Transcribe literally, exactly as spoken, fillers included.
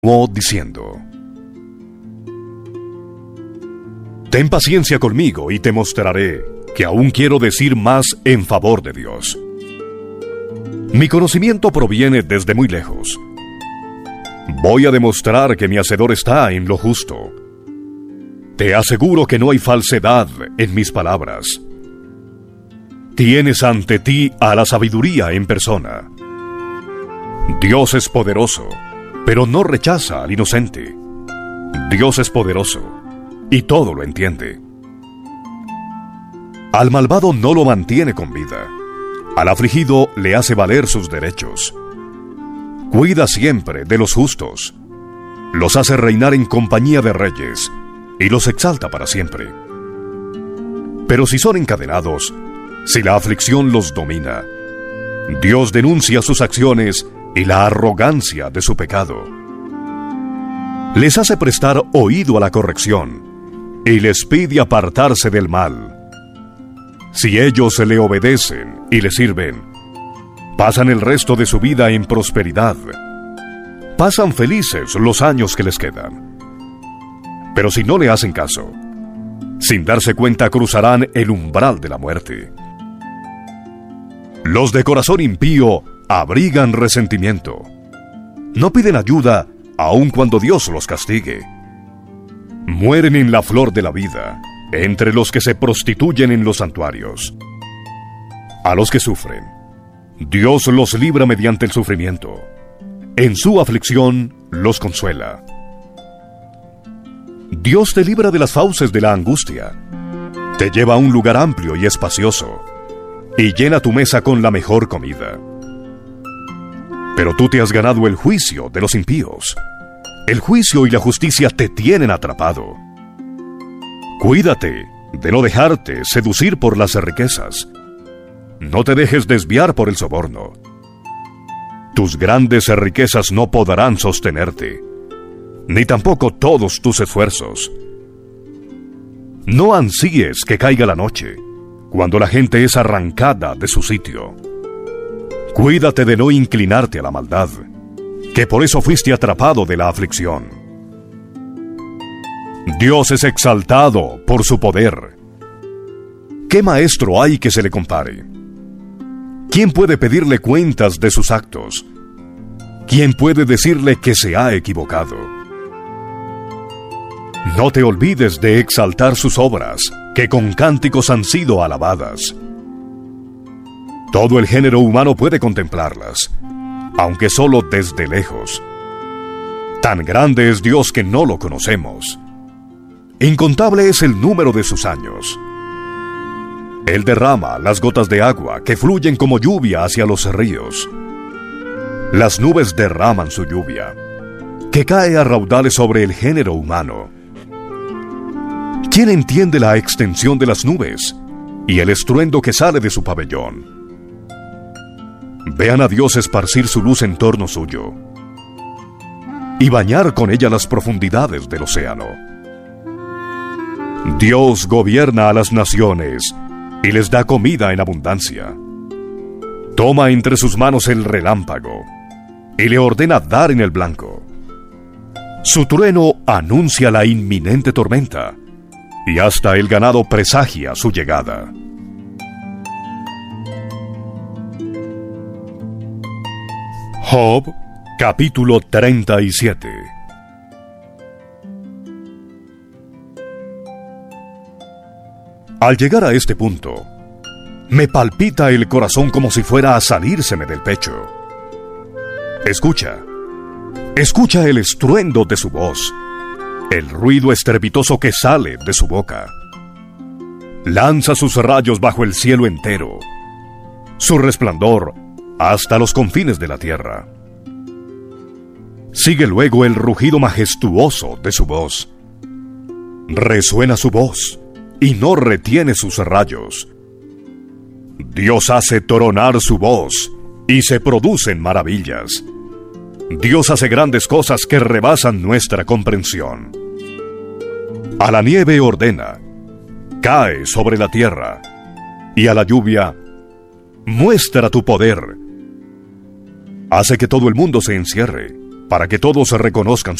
continuó diciendo: Ten paciencia conmigo y te mostraré que aún quiero decir más en favor de Dios. Mi conocimiento proviene desde muy lejos. Voy a demostrar que mi Hacedor está en lo justo. Te aseguro que no hay falsedad en mis palabras. Tienes ante ti a la sabiduría en persona. Dios es poderoso, pero no rechaza al inocente. Dios es poderoso, y todo lo entiende. Al malvado no lo mantiene con vida. Al afligido le hace valer sus derechos. Cuida siempre de los justos. Los hace reinar en compañía de reyes, y los exalta para siempre. Pero si son encadenados, si la aflicción los domina, Dios denuncia sus acciones y la arrogancia de su pecado. Les hace prestar oído a la corrección y les pide apartarse del mal. Si ellos se le obedecen y le sirven, pasan el resto de su vida en prosperidad. Pasan felices los años que les quedan. Pero si no le hacen caso, sin darse cuenta cruzarán el umbral de la muerte. Los de corazón impío abrigan resentimiento. No piden ayuda aun cuando Dios los castigue. Mueren en la flor de la vida, entre los que se prostituyen en los santuarios. A los que sufren, Dios los libra mediante el sufrimiento. En su aflicción los consuela. Dios te libra de las fauces de la angustia. Te lleva a un lugar amplio y espacioso, y llena tu mesa con la mejor comida. Pero tú te has ganado el juicio de los impíos. El juicio y la justicia te tienen atrapado. Cuídate de no dejarte seducir por las riquezas. No te dejes desviar por el soborno. Tus grandes riquezas no podrán sostenerte, ni tampoco todos tus esfuerzos. No ansíes que caiga la noche, cuando la gente es arrancada de su sitio. Cuídate de no inclinarte a la maldad, que por eso fuiste atrapado de la aflicción. Dios es exaltado por su poder. ¿Qué maestro hay que se le compare? ¿Quién puede pedirle cuentas de sus actos? ¿Quién puede decirle que se ha equivocado? No te olvides de exaltar sus obras, que con cánticos han sido alabadas. Todo el género humano puede contemplarlas, aunque solo desde lejos. Tan grande es Dios que no lo conocemos. Incontable es el número de sus años. Él derrama las gotas de agua que fluyen como lluvia hacia los ríos. Las nubes derraman su lluvia, que cae a raudales sobre el género humano. ¿Quién entiende la extensión de las nubes y el estruendo que sale de su pabellón? Vean a Dios esparcir su luz en torno suyo y bañar con ella las profundidades del océano. Dios gobierna a las naciones y les da comida en abundancia. Toma entre sus manos el relámpago y le ordena dar en el blanco. Su trueno anuncia la inminente tormenta, y hasta el ganado presagia su llegada. Job, capítulo treinta y siete. Al llegar a este punto, me palpita el corazón como si fuera a salírseme del pecho. Escucha, escucha el estruendo de su voz, el ruido estrepitoso que sale de su boca. Lanza sus rayos bajo el cielo entero, su resplandor hasta los confines de la tierra. Sigue luego el rugido majestuoso de su voz. Resuena su voz y no retiene sus rayos. Dios hace tronar su voz y se producen maravillas. Dios hace grandes cosas que rebasan nuestra comprensión. A la nieve ordena, cae sobre la tierra, y a la lluvia, muestra tu poder. Hace que todo el mundo se encierre, para que todos reconozcan